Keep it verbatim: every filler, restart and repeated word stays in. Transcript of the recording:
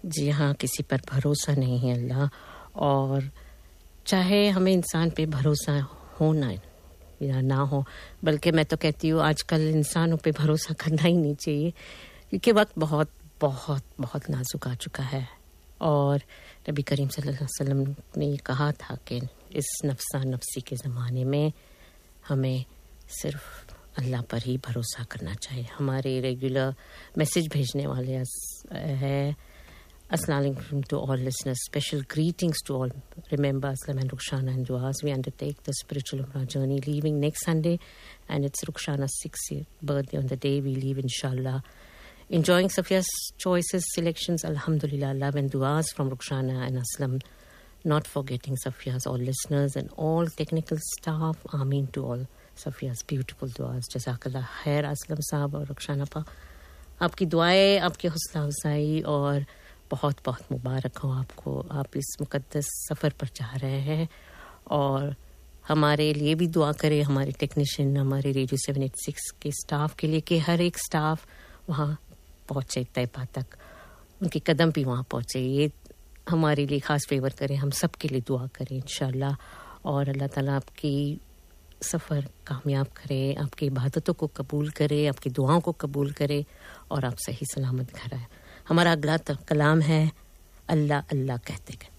جی ہاں، کسی پر بھروسہ نہیں ہے اللہ، اور چاہے ہمیں انسان پہ بھروسہ ہونا یا نہ ہو، بلکہ میں تو کہتی ہوں آج کل انسانوں پہ بھروسہ کرنا ہی نہیں چاہیے، کیونکہ وقت بہت بہت بہت نازک آ چکا ہے، اور نبی کریم صلی اللہ علیہ وسلم نے یہ کہا تھا کہ اس نفسا نفسی کے زمانے میں ہمیں صرف اللہ پر ہی بھروسہ کرنا چاہیے. ہمارے ریگولر میسج بھیجنے والے ہے Assalamu alaikum to all listeners. Special greetings to all. Remember Aslam and Rukhshana and Duaz. We undertake the spiritual Umrah journey leaving next Sunday, and it's Rukhshana's sixtieth birthday on the day we leave, inshallah. Enjoying Safia's choices, selections, alhamdulillah, love and du'as from Rukhshana and Aslam. Not forgetting Safia's all listeners and all technical staff. Ameen to all Safia's beautiful du'as. Jazakallah khair Aslam sahab اور Rukhshana pa. آپ کی دعائیں، آپ کی حوصلہ افزائی اور بہت بہت مبارک ہو آپ کو. آپ اس مقدس سفر پر جا رہے ہیں، اور ہمارے لیے بھی دعا کریں، ہمارے ٹیکنیشین، ہمارے ریڈیو سیون ایٹ سکس کے اسٹاف کے لیے، کہ ہر ایک اسٹاف وہاں پہنچے طیبہ تک، ان کے قدم بھی وہاں پہنچے. یہ ہمارے لیے خاص فیور کریں، ہم سب کے لیے دعا کریں انشاءاللہ. اور اللہ تعالیٰ آپ کی سفر کامیاب کرے، آپ کی عبادتوں کو قبول کرے، آپ کی دعاؤں کو قبول کرے، اور آپ صحیح سلامت گھر آئے. ہمارا اگلا کلام ہے اللہ اللہ کہتے گئے.